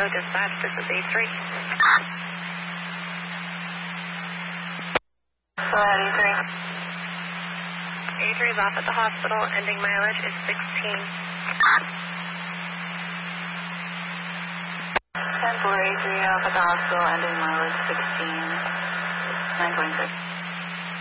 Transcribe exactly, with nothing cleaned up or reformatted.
Bravo Dispatch, this is A three. Go ahead, A three. A three is off at the hospital, ending mileage is sixteen. ten four A three off at the hospital, ending mileage sixteen. nine twenty-six.